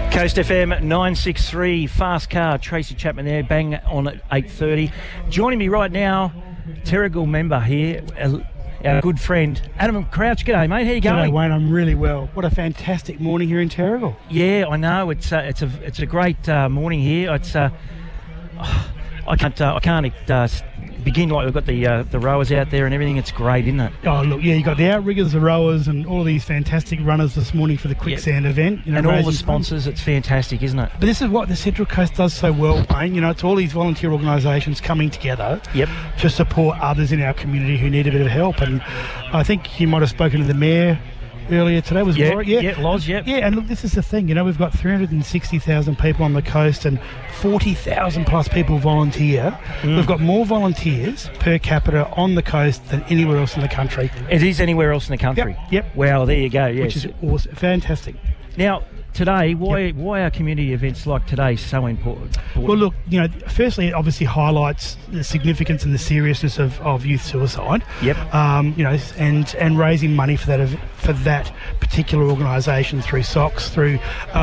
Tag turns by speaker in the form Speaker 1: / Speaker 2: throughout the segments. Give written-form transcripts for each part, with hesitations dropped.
Speaker 1: Coast FM 963, Fast Car, Tracy Chapman there, bang on at 8:30. Joining me right now, Terrigal member here, our good friend, Adam Crouch. G'day, mate. How you going?
Speaker 2: G'day, Wayne. I'm really well. What a fantastic morning here in Terrigal.
Speaker 1: Yeah, I know. It's a great morning here. It's I can't begin like we've got the rowers out there and everything. It's great, isn't it?
Speaker 2: Oh, look, yeah, you got the outriggers, the rowers, and all of these fantastic runners this morning for the quicksand event. You know,
Speaker 1: and all the sponsors. It's fantastic, isn't it?
Speaker 2: But this is what the Central Coast does so well, Wayne. You know, it's all these volunteer organisations coming together to support others in our community who need a bit of help. And I think you might have spoken to the Mayor earlier today. Was
Speaker 1: Loz, yeah.
Speaker 2: Yeah, and look, this is the thing, you know, we've got 360,000 people on the coast and 40,000 plus people volunteer. We've got more volunteers per capita on the coast than anywhere else in the country.
Speaker 1: It is anywhere else in the country?
Speaker 2: Yep.
Speaker 1: Wow, there you go, yes.
Speaker 2: Which is awesome, fantastic.
Speaker 1: Now, today, why are community events like today so important?
Speaker 2: Well, look, you know, firstly, it obviously highlights the significance and the seriousness of youth suicide.
Speaker 1: Yep.
Speaker 2: You know, and raising money for that particular organisation through SOCS, through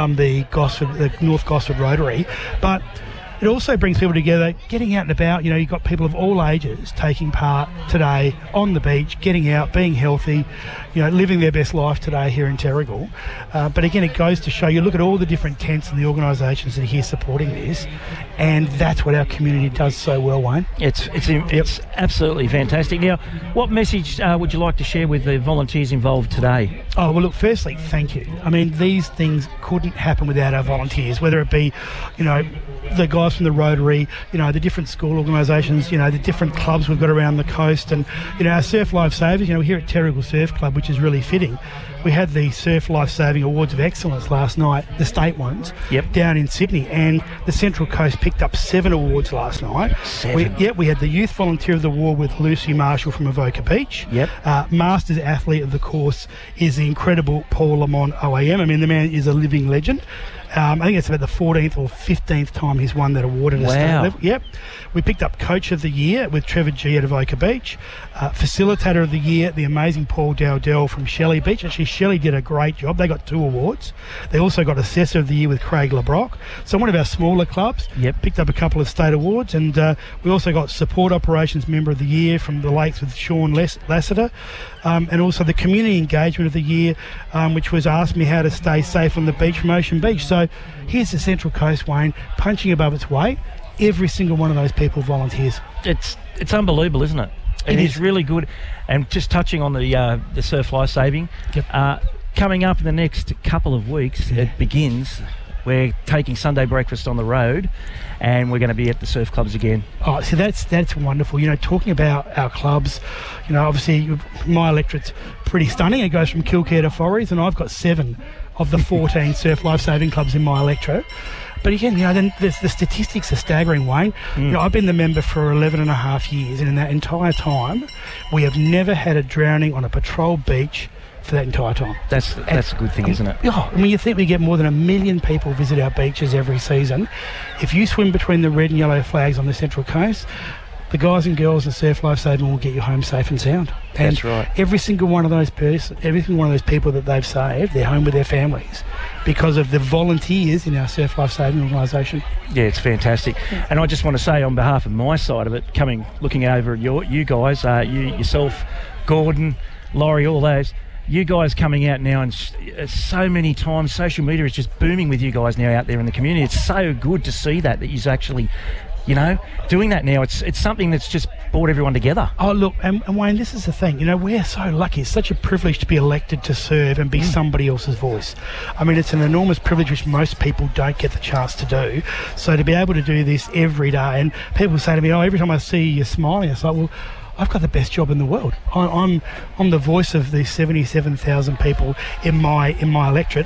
Speaker 2: the North Gosford Rotary, but it also brings people together, getting out and about. You know, you've got people of all ages taking part today on the beach, getting out, being healthy, you know, living their best life today here in Terrigal. But again, it goes to show you, look at all the different tents and the organisations that are here supporting this, and that's what our community does so well, Wayne.
Speaker 1: It's absolutely fantastic. Now, what message would you like to share with the volunteers involved today?
Speaker 2: Oh, well, look, firstly, thank you. I mean, these things couldn't happen without our volunteers, whether it be, you know, the guys from the Rotary, you know, the different school organisations, you know, the different clubs we've got around the coast, and, you know, our Surf Lifesavers. You know, here at Terrigal Surf Club, which is really fitting, we had the Surf Lifesaving Awards of Excellence last night, the state ones, down in Sydney, and the Central Coast picked up 7 awards last night.
Speaker 1: 7?
Speaker 2: We had the Youth Volunteer of the Award with Lucy Marshall from Avoca Beach. Masters Athlete of the course is the incredible Paul Lamont OAM. I mean, the man is a living legend. I think it's about the 14th or 15th time he's won that award at a state level. Yep. We picked up Coach of the Year with Trevor G at Avoca Beach. Facilitator of the Year, the amazing Paul Dowdell from Shelley Beach. Actually, Shelley did a great job. They got 2 awards. They also got Assessor of the Year with Craig LeBrock. So one of our smaller clubs picked up a couple of state awards. And we also got Support Operations Member of the Year from the Lakes with Sean Lassiter. And also the Community Engagement of the Year, which was Ask Me How to Stay Safe on the Beach from Ocean Beach. So here's the Central Coast, Wayne, punching above its weight. Every single one of those people volunteers.
Speaker 1: It's unbelievable, isn't it? It is really good. And just touching on the surf lifesaving, coming up in the next couple of weeks, it begins. We're taking Sunday breakfast on the road, and we're going to be at the surf clubs again. Oh,
Speaker 2: so that's wonderful. You know, talking about our clubs, you know, obviously my electorate's pretty stunning. It goes from Kilcare to Forries, and I've got 7 of the 14 surf lifesaving clubs in my electorate. But again, you know, then the statistics are staggering, Wayne. You know, I've been the member for 11 and a half years, and in that entire time, we have never had a drowning on a patrol beach for that entire time.
Speaker 1: That's a good thing, isn't it?
Speaker 2: I mean, you think we get more than 1 million people visit our beaches every season. If you swim between the red and yellow flags on the Central Coast, the guys and girls in Surf Lifesaving will get you home safe and sound. And
Speaker 1: that's right.
Speaker 2: Every single one of those people that they've saved, they're home with their families because of the volunteers in our Surf Lifesaving organisation.
Speaker 1: Yeah, it's fantastic. And I just want to say, on behalf of my side of it, looking over at you guys, yourself, Gordon, Laurie, all those, you guys coming out now, and so many times social media is just booming with you guys now out there in the community. It's so good to see that you're actually, you know, doing that now. It's something that's just brought everyone together.
Speaker 2: Oh, look, and Wayne, this is the thing. You know, we're so lucky. It's such a privilege to be elected to serve and be somebody else's voice. I mean, it's an enormous privilege which most people don't get the chance to do. So to be able to do this every day, and people say to me, oh, every time I see you smiling, it's like, well, I've got the best job in the world. I'm the voice of the 77,000 people in my electorate,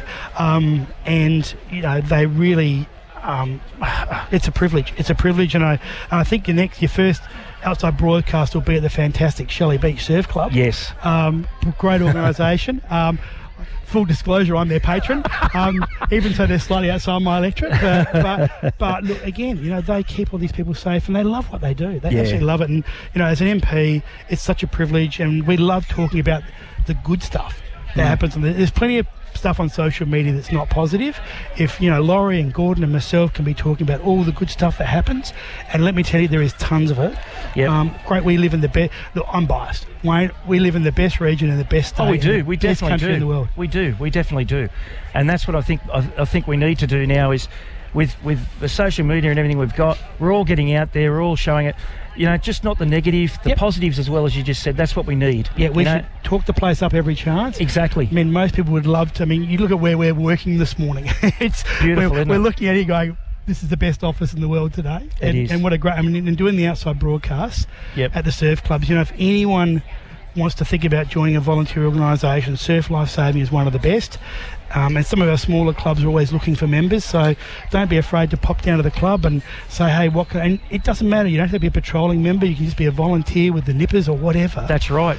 Speaker 2: and you know, they really. It's a privilege. It's a privilege, and I think your first outside broadcast will be at the fantastic Shelley Beach Surf Club.
Speaker 1: Yes.
Speaker 2: Great organisation. Full disclosure, I'm their patron, even so they're slightly outside my electorate. But look, again, you know, they keep all these people safe, and they love what they do. They actually love it. And, you know, as an MP, it's such a privilege, and we love talking about the good stuff. that happens. And there's plenty of stuff on social media that's not positive. If Laurie and Gordon and myself can be talking about all the good stuff that happens, and let me tell you, there is tons of it. Great. We live in the best. Look, I'm biased, Wayne. We live in the best region and the best state.
Speaker 1: We do. We definitely
Speaker 2: country
Speaker 1: do.
Speaker 2: in the world.
Speaker 1: We do. We definitely do. And that's what I think we need to do now is with the social media and everything we've got, we're all getting out there, we're all showing it. Just not the negative, the positives as well, as you just said. That's what we need.
Speaker 2: Yeah, we should talk the place up every chance.
Speaker 1: Exactly.
Speaker 2: I mean, most people would love to. I mean, you look at where we're working this morning. It's
Speaker 1: beautiful,
Speaker 2: we're looking at it going, this is the best office in the world today.
Speaker 1: It is.
Speaker 2: And what a great, and doing the outside broadcasts at the surf clubs, if anyone wants to think about joining a volunteer organisation, Surf Life Saving is one of the best. And some of our smaller clubs are always looking for members, so don't be afraid to pop down to the club and say, hey, and it doesn't matter, you don't have to be a patrolling member, you can just be a volunteer with the Nippers or whatever.
Speaker 1: That's right.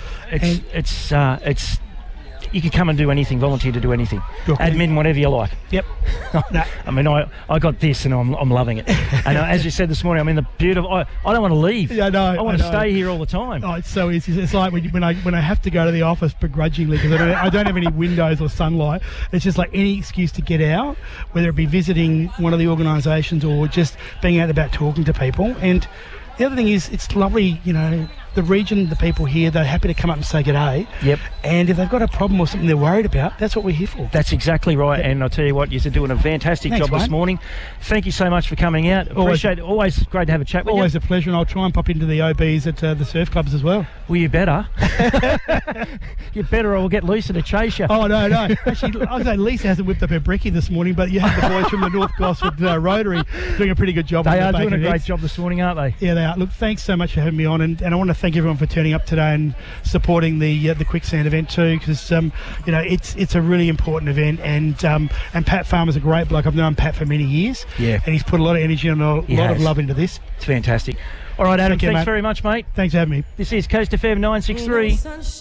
Speaker 1: It's you can come and do anything, volunteer to do anything. Admin, whatever you like.
Speaker 2: Yep.
Speaker 1: I mean, I got this and I'm loving it. And as you said this morning, I'm in the beautiful... I don't want to leave.
Speaker 2: Yeah, I
Speaker 1: want to stay here all the time.
Speaker 2: Oh, it's so easy. It's like when I have to go to the office begrudgingly because I don't have any windows or sunlight. It's just like any excuse to get out, whether it be visiting one of the organisations or just being out about talking to people. And the other thing is, it's lovely, the region, the people here, they're happy to come up and say g'day.
Speaker 1: Yep.
Speaker 2: And if they've got a problem or something they're worried about, that's what we're here for.
Speaker 1: That's exactly right. Yep. And I'll tell you what, you're doing a fantastic job this morning. Thank you so much for coming out. Appreciate it. Always great to have a chat with you.
Speaker 2: Always a pleasure, and I'll try and pop into the OBs at the surf clubs as well.
Speaker 1: Well, you better. You better, or we'll get Lisa to chase you.
Speaker 2: Oh, no. Actually, I was saying Lisa hasn't whipped up her brekkie this morning, but you have the boys from the North Gosford Rotary doing a pretty good job.
Speaker 1: They are doing a great job this morning, aren't they?
Speaker 2: Yeah, they are. Look, thanks so much for having me on, and I want to thank everyone for turning up today and supporting the Quicksand event too, because it's a really important event, and Pat Farmer's a great bloke. I've known Pat for many years, and he's put a lot of energy and a lot of love into this.
Speaker 1: It's fantastic. All right, Adam, thanks very much, mate.
Speaker 2: Thanks for having me.
Speaker 1: This is Coast FM 963.